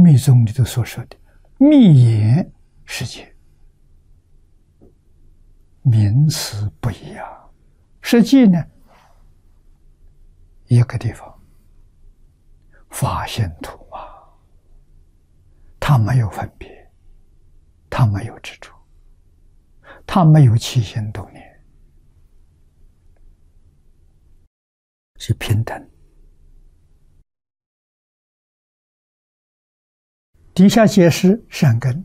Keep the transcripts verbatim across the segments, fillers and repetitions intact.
密宗里头所说的密言世界，名词不一样，实际呢一个地方，法性土嘛，它没有分别，它没有执着，它没有起心动念，是平等。底下解释善根，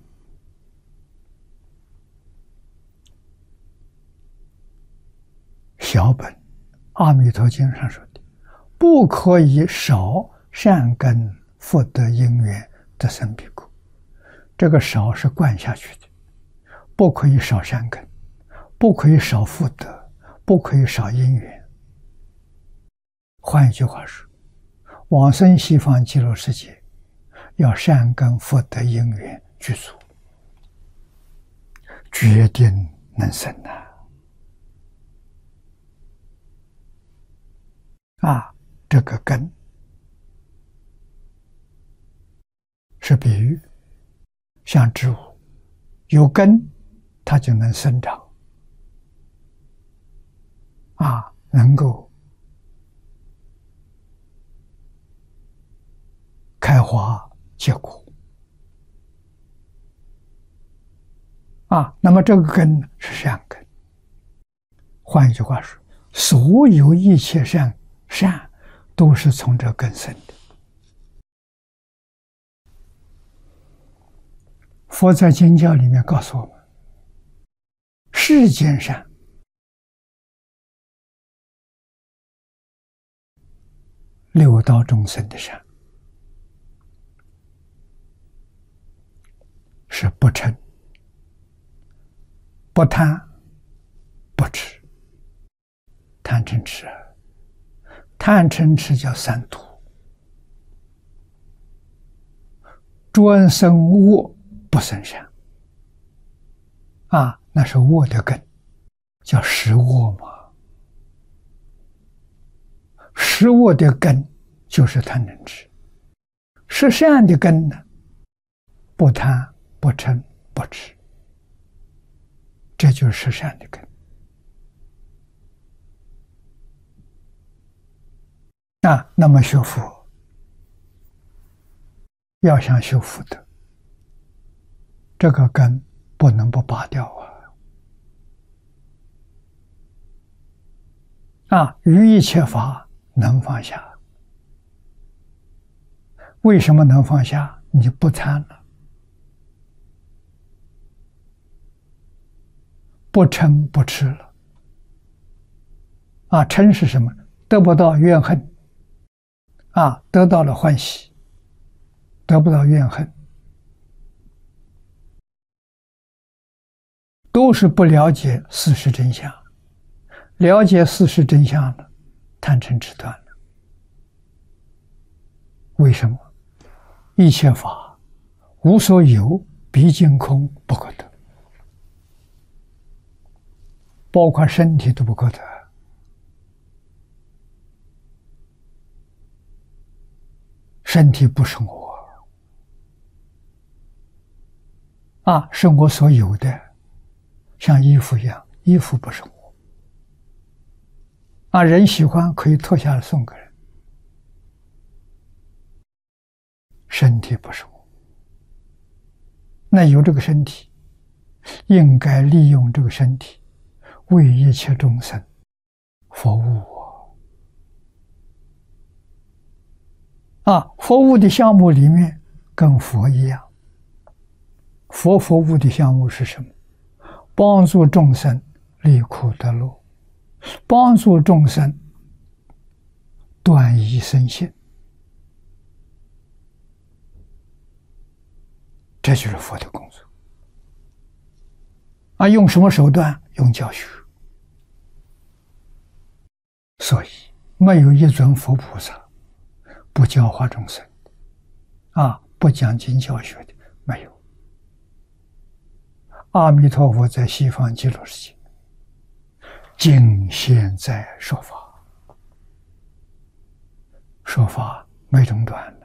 小本阿弥陀经上说的，不可以少善根福德因缘得生彼国。这个少是灌下去的，不可以少善根，不可以少福德，不可以少因缘。换一句话说，往生西方极乐世界要善根福德因缘具足，决定能生呐！啊，这个根是比喻，像植物有根，它就能生长，啊，能够开花结果。啊，那么这个根是善根。换一句话说，所有一切善善都是从这根生的。佛在经教里面告诉我们，世间善六道众生的善是不嗔、不贪、不痴。贪嗔痴，贪嗔痴叫三毒，专生恶不生善。啊，那是恶的根，叫识恶嘛。识恶的根就是贪嗔痴，识善的根呢，不贪、不嗔、不痴，这就是识善的根。啊，那么学佛要想修福德，这个根不能不拔掉啊！啊，于一切法能放下。为什么能放下？你不贪了，不嗔不痴了。啊，嗔是什么？得不到怨恨。啊，得到了欢喜，得不到怨恨，都是不了解事实真相。了解事实真相了，贪嗔痴断了。为什么？一切法无所有，毕竟空，不可得，包括身体都不可得。身体不是我啊，是我所有的，像衣服一样，衣服不是我啊。人喜欢可以脱下来送给人，身体不是我。那有这个身体，应该利用这个身体为一切众生服务我。啊，服务的项目里面跟佛一样，佛服务的项目是什么？帮助众生离苦得乐，帮助众生断疑生信，这就是佛的工作。啊，用什么手段？用教学。所以没有一尊佛菩萨不教化众生啊，不讲经教学的没有。阿弥陀佛在西方极乐世界，今现在说法，说法没中断。